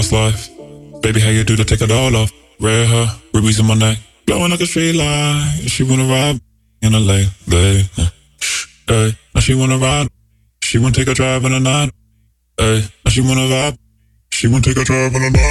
life. Baby, how you do to take it all off? Red hair, rubies in my neck, blowing like a street light. She wanna ride in LA, hey. Now she wanna ride. She wanna take a drive in the night, hey. Now she wanna vibe. She wanna take a drive in the night.